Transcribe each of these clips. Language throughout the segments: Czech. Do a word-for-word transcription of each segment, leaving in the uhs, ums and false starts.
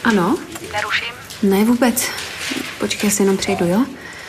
Ano? Neruším? Ne, vůbec. Počkej, já si jenom přejdu, jo?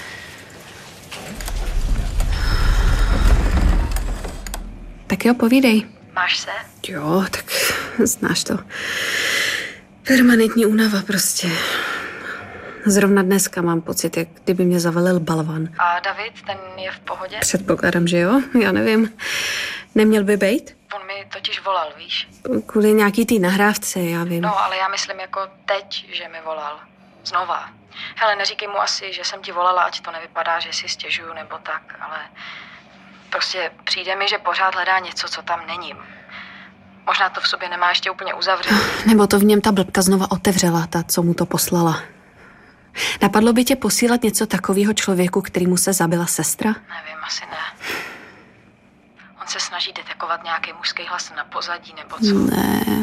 Tak jo, povídej. Máš se? Jo, tak znáš to. Permanentní únava prostě. Zrovna dneska mám pocit, jak kdyby mě zavalil balvan. A David, ten je v pohodě? Předpokládám, že jo? Já nevím. Neměl by bejt? On mi totiž volal, víš? Kvůli nějaký tý nahrávce, já vím. No, ale já myslím jako teď, že mi volal. Znova. Hele, neříkej mu asi, že jsem ti volala, ať to nevypadá, že si stěžuju nebo tak, ale prostě přijde mi, že pořád hledá něco, co tam není. Možná to v sobě nemá ještě úplně uzavřený. Nebo to v něm ta blbka znova otevřela, ta, co mu to poslala. Napadlo by tě posílat něco takového člověku, kterýmu se zabila sestra? Nevím, asi ne. On se snaží detekovat nějaký mužský hlas na pozadí, nebo co? Ne.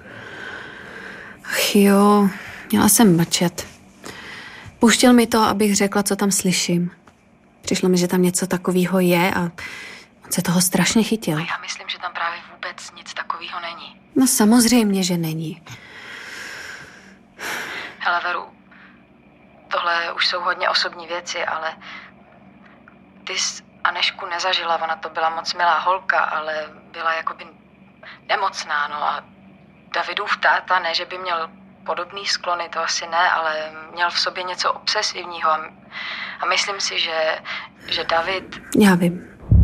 Ach jo, měla jsem mlčet. Puštěl mi to, abych řekla, co tam slyším. Přišlo mi, že tam něco takového je a on se toho strašně chytil. A já myslím, že tam právě vůbec nic takového není. No samozřejmě, že není. Hele, Veru, tohle už jsou hodně osobní věci, ale ty jsi Anežku nezažila, ona to byla moc milá holka, ale byla jakoby nemocná, no a Davidův táta, ne, že by měl podobný sklony, to asi ne, ale měl v sobě něco obsesivního a, a myslím si, že, že David... Já vím.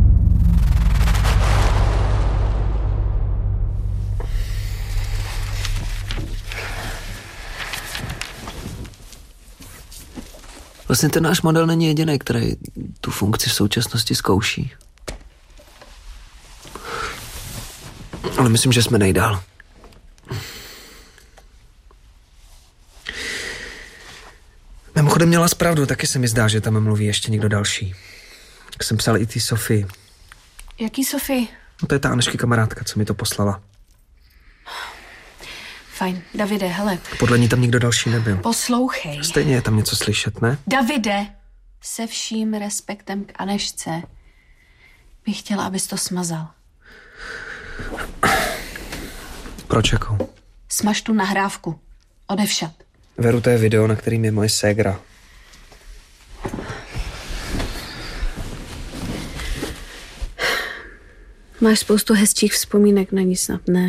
Vlastně ten náš model není jediný, který tu funkci v současnosti zkouší. Ale myslím, že jsme nejdál. Mimochodem měla pravdu, taky se mi zdá, že tam mluví ještě někdo další. Jak jsem psal i ty Sofii. Jaký Sofii? No to je ta Anežky kamarádka, co mi to poslala. Fajn. Davide, hele. Podle ní tam nikdo další nebyl. Poslouchej. Stejně je tam něco slyšet, ne? Davide, se vším respektem k Anežce bych chtěla, abys to smazal. Proč jako? Smaž tu nahrávku. Odevšad. Veru, to je video, na kterým je moje ségra. Máš spoustu hezčích vzpomínek, na ní snad ne?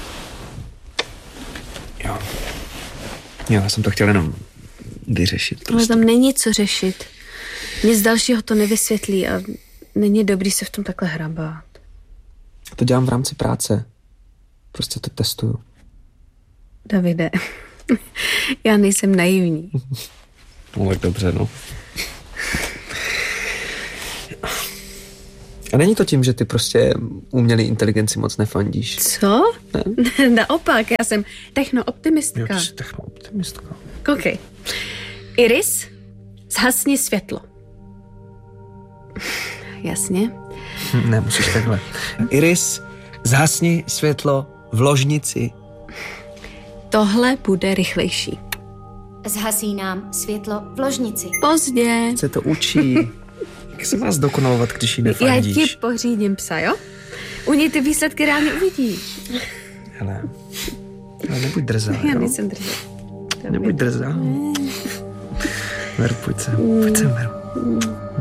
Jo. Jo, já jsem to chtěl jenom vyřešit. Prostě. Ale tam není co řešit. Nic dalšího to nevysvětlí a není dobrý se v tom takhle hrabat. To dělám v rámci práce. Prostě to testuju. Davide, já nejsem naivní. No tak dobře, no. A není to tím, že ty prostě umělý inteligenci moc nefandíš? Co? Ne? Naopak, já jsem technooptimistka. Jo, ty jsi technooptimistka. Koukej. Iris, zhasni světlo. Jasně. Ne, musíš takhle. Iris, zhasni světlo v ložnici. Tohle bude rychlejší. Zhasí nám světlo v ložnici. Pozdě. Se to učí. Jak se má zdokonalovat, když jí nefandíš? Já ti pořídím psa, jo? U něj ty výsledky reálně uvidíš. Hele, ale nebuď drzá, Já jo? nejsem drzá. Nebuď drzá. Veru, pojď sem, pojď sem, Veru.